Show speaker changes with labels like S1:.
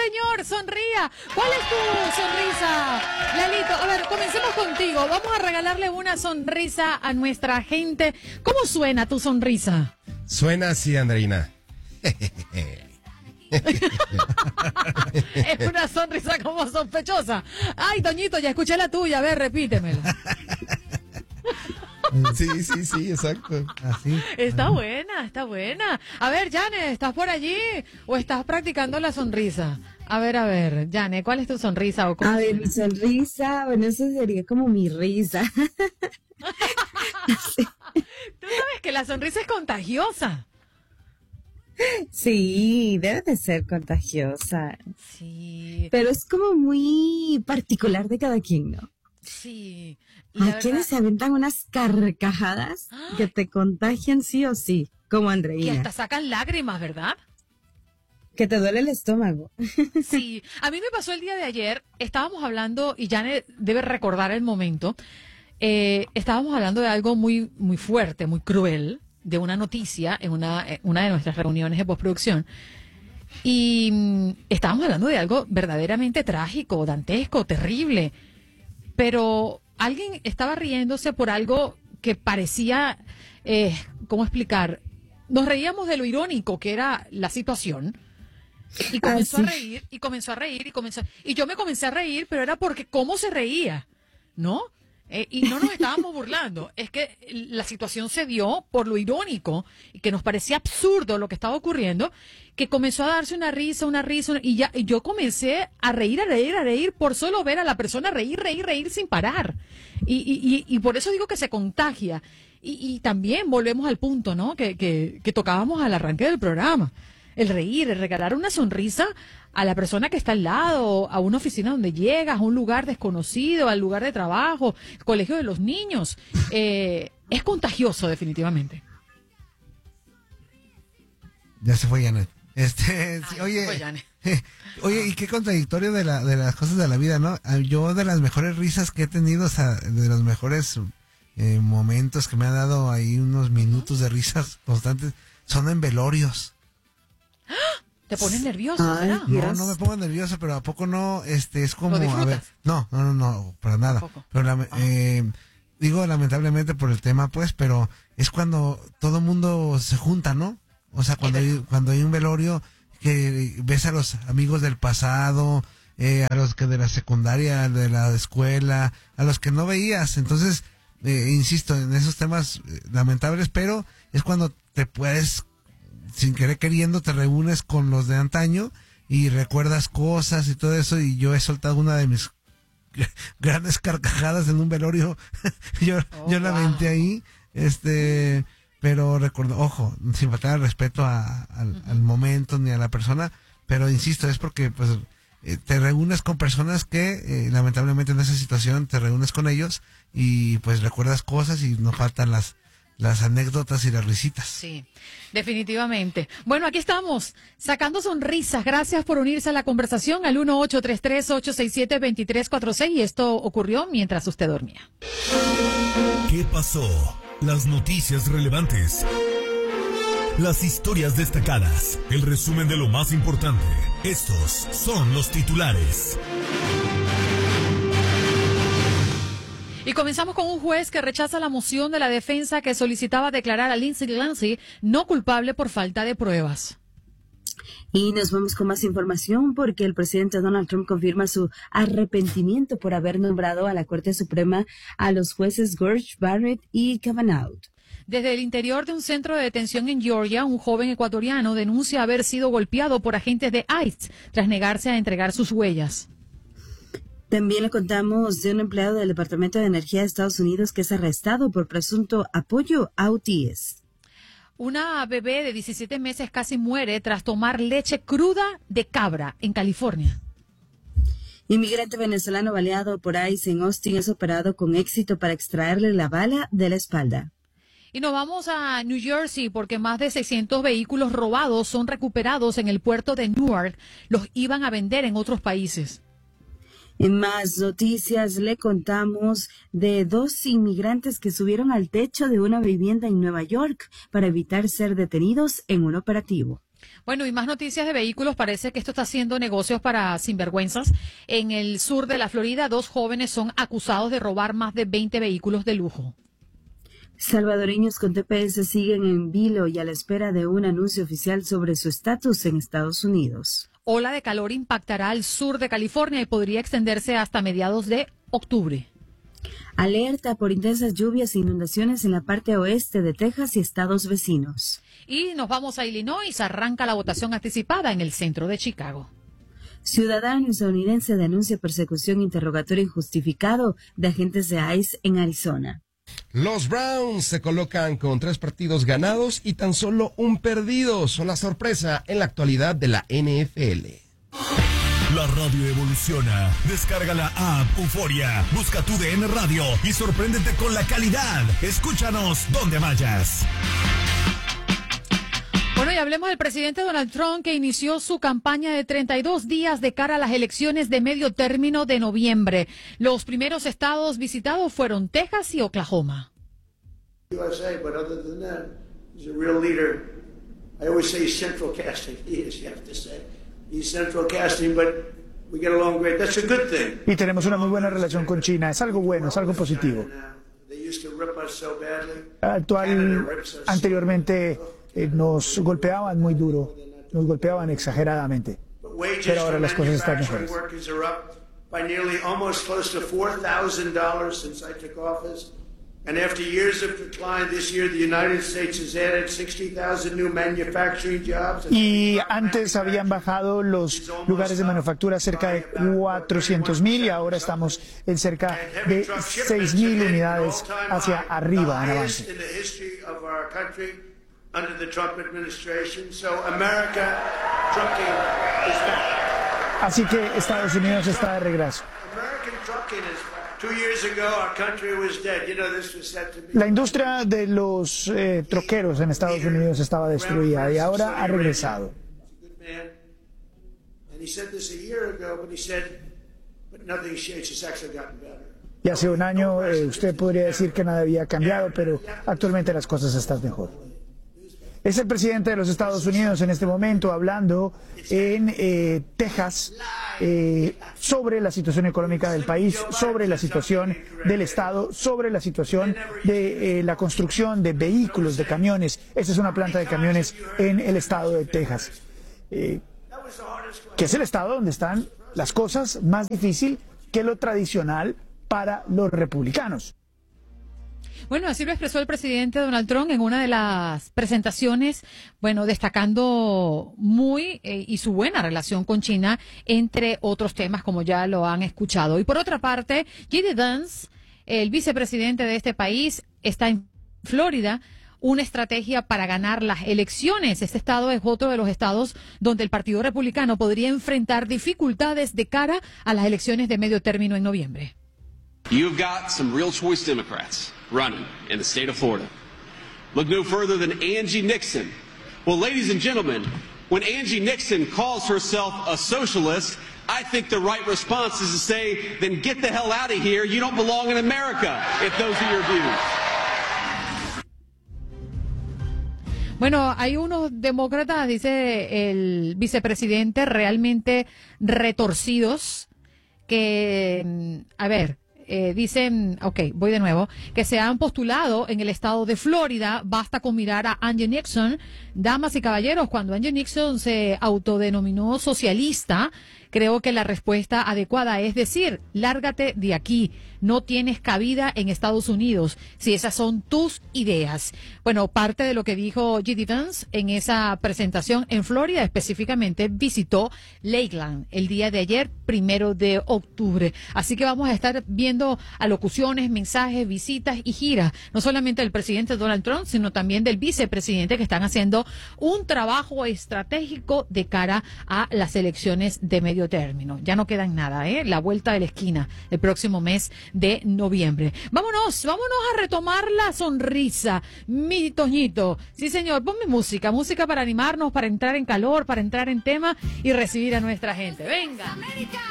S1: señor, sonría. ¿Cuál es tu sonrisa, Lalito? A ver, comencemos contigo. Vamos a regalarle una sonrisa a nuestra gente. ¿Cómo suena tu sonrisa?
S2: Suena así, Andreina.
S1: Es una sonrisa como sospechosa. Ay, Toñito, ya escuché la tuya. A ver, repítemela.
S2: Sí, exacto. Así.
S1: Está buena, está buena. A ver, Jane, ¿estás por allí o estás practicando la sonrisa? A ver, Jane, ¿cuál es tu sonrisa? O cómo
S3: A ver,
S1: suena?
S3: mi sonrisa, bueno, eso sería como mi risa.
S1: Tú sabes que la sonrisa es contagiosa.
S3: Sí, debe de ser contagiosa,
S1: Sí,
S3: pero es como muy particular de cada quien, ¿no?
S1: sí.
S3: Hay quienes se aventan unas carcajadas que te contagian sí o sí, como
S1: Que
S3: Andreina,
S1: hasta sacan lágrimas, ¿verdad?
S3: que te duele el estómago.
S1: Sí, a mí me pasó el día de ayer, estábamos hablando, y Jane debe recordar el momento, estábamos hablando de algo muy, muy fuerte, muy cruel, de una noticia en una de nuestras reuniones de postproducción, y estábamos hablando de algo verdaderamente trágico, dantesco, terrible, pero alguien estaba riéndose por algo que parecía, ¿cómo explicar? Nos reíamos de lo irónico que era la situación. Y comenzó
S3: sí.
S1: a reír, y comenzó a reír, y yo me comencé a reír, pero era porque cómo se reía, ¿no? Y no nos estábamos burlando, es que la situación se dio por lo irónico, y que nos parecía absurdo lo que estaba ocurriendo, que comenzó a darse una risa, y yo comencé a reír por solo ver a la persona reír sin parar. Y por eso digo que se contagia. Y también volvemos al punto, ¿no? Que tocábamos al arranque del programa. El reír, el regalar una sonrisa a la persona que está al lado, a una oficina donde llegas, a un lugar desconocido, al lugar de trabajo, colegio de los niños. Es contagioso, definitivamente.
S4: Ya se fue Janet. Sí, oye,
S1: fue Janet.
S4: oye, y qué contradictorio de las cosas de la vida, ¿no? Yo de las mejores risas que he tenido, o sea, de los mejores momentos que me ha dado ahí unos minutos de risas constantes, son en velorios.
S1: Te pones nervioso,
S3: Ay,
S1: ¿verdad?
S3: Dios.
S4: No me pongo nervioso, pero ¿a poco no? Es como,
S1: ¿Lo disfrutas?
S4: a ver, no, para nada.
S1: Tampoco.
S4: Pero digo lamentablemente por el tema, pues, pero es cuando todo mundo se junta, ¿no? O sea, cuando hay un velorio, que ves a los amigos del pasado, a los que de la secundaria, de la escuela, a los que no veías. Entonces, insisto, en esos temas lamentables, pero es cuando te puedes, sin querer queriendo, te reúnes con los de antaño y recuerdas cosas y todo eso. Y yo he soltado una de mis grandes carcajadas en un velorio. yo la aventé ahí, pero recuerdo, ojo, sin faltar el respeto al momento ni a la persona, pero insisto, es porque pues te reúnes con personas que lamentablemente en esa situación te reúnes con ellos y pues recuerdas cosas y no faltan las anécdotas y las risitas.
S1: Sí, definitivamente. Bueno, aquí estamos, sacando sonrisas. Gracias por unirse a la conversación al 1-833-867-2346. Y esto ocurrió mientras usted dormía.
S5: ¿Qué pasó? Las noticias relevantes. Las historias destacadas. El resumen de lo más importante. Estos son los titulares.
S1: Y comenzamos con un juez que rechaza la moción de la defensa que solicitaba declarar a Lindsay Glancy no culpable por falta de pruebas.
S3: Y nos vamos con más información porque el presidente Donald Trump confirma su arrepentimiento por haber nombrado a la Corte Suprema a los jueces Gorsuch, Barrett y Kavanaugh.
S1: Desde el interior de un centro de detención en Georgia, un joven ecuatoriano denuncia haber sido golpeado por agentes de ICE tras negarse a entregar sus huellas.
S3: También le contamos de un empleado del Departamento de Energía de Estados Unidos que es arrestado por presunto apoyo a UTS.
S1: Una bebé de 17 meses casi muere tras tomar leche cruda de cabra en California.
S3: Inmigrante venezolano baleado por ICE en Austin es operado con éxito para extraerle la bala de la espalda.
S1: Y nos vamos a New Jersey porque más de 600 vehículos robados son recuperados en el puerto de Newark. Los iban a vender en otros países.
S3: En más noticias le contamos de 2 inmigrantes que subieron al techo de una vivienda en Nueva York para evitar ser detenidos en un operativo.
S1: Bueno, y más noticias de vehículos. Parece que esto está haciendo negocios para sinvergüenzas. En el sur de la Florida, 2 jóvenes son acusados de robar más de 20 vehículos de lujo.
S3: Salvadoreños con TPS siguen en vilo y a la espera de un anuncio oficial sobre su estatus en Estados Unidos.
S1: Ola de calor impactará al sur de California y podría extenderse hasta mediados de octubre.
S3: Alerta por intensas lluvias e inundaciones en la parte oeste de Texas y estados vecinos.
S1: Y nos vamos a Illinois. Arranca la votación anticipada en el centro de Chicago.
S3: Ciudadano estadounidense denuncia persecución e interrogatorio injustificado de agentes de ICE en Arizona.
S2: Los Browns se colocan con 3 partidos ganados y tan solo 1 perdido. Son la sorpresa en la actualidad de la NFL.
S5: La radio evoluciona. Descarga la app Euforia, busca tu DN Radio y sorpréndete con la calidad. Escúchanos donde vayas.
S1: Bueno, y hablemos del presidente Donald Trump, que inició su campaña de 32 días de cara a las elecciones de medio término de noviembre. Los primeros estados visitados fueron Texas y Oklahoma.
S6: USA, but other than that, he's a real leader. I always say he's central casting. He is, you have to say. He's central casting, but we get along great. That's a good thing.
S7: Y tenemos una muy buena relación con China. Es algo bueno, es algo positivo. Anteriormente nos golpeaban muy duro, nos golpeaban exageradamente. Pero ahora las cosas están mejores.
S6: And after years of decline, this year the United States has added 60,000 new manufacturing jobs.
S7: Y antes habían bajado los lugares de manufactura cerca de 400,000 y ahora estamos en cerca de 6,000 unidades hacia arriba en avance. Así que Estados Unidos está de regreso. La industria de los troqueros en Estados Unidos estaba destruida y ahora ha regresado. Y hace un año usted podría decir que nada había cambiado, pero actualmente las cosas están mejor. Es el presidente de los Estados Unidos en este momento hablando en Texas sobre la situación económica del país, sobre la situación del Estado, sobre la situación de la construcción de vehículos, de camiones. Esta es una planta de camiones en el estado de Texas, que es el estado donde están las cosas más difíciles que lo tradicional para los republicanos.
S1: Bueno, así lo expresó el presidente Donald Trump en una de las presentaciones, bueno, destacando muy y su buena relación con China, entre otros temas, como ya lo han escuchado. Y por otra parte, J.D. Vance, el vicepresidente de este país, está en Florida, una estrategia para ganar las elecciones. Este estado es otro de los estados donde el Partido Republicano podría enfrentar dificultades de cara a las elecciones de medio término en noviembre.
S8: You've got some real choice Democrats running in the state of Florida. Look no further than Angie Nixon. Well, ladies and gentlemen, when Angie Nixon calls herself a socialist, I think the right response is to say, then get the hell out of here. You don't belong in America if those are your views.
S1: Bueno, hay unos demócratas, dice el vicepresidente, realmente retorcidos que, a ver, dicen, voy de nuevo, que se han postulado en el estado de Florida. Basta con mirar a Angie Nixon. Damas y caballeros, cuando Angie Nixon se autodenominó socialista, creo que la respuesta adecuada es decir, lárgate de aquí, no tienes cabida en Estados Unidos, si esas son tus ideas. Bueno, parte de lo que dijo J.D. Vance en esa presentación en Florida, específicamente visitó Lakeland el día de ayer, 1 de octubre. Así que vamos a estar viendo alocuciones, mensajes, visitas y giras, no solamente del presidente Donald Trump, sino también del vicepresidente, que están haciendo un trabajo estratégico de cara a las elecciones de medio término. Ya no queda en nada, la vuelta de la esquina el próximo mes de noviembre. Vámonos a retomar la sonrisa, mi Toñito. Sí, señor, ponme música para animarnos, para entrar en calor, para entrar en tema y recibir a nuestra gente. Venga.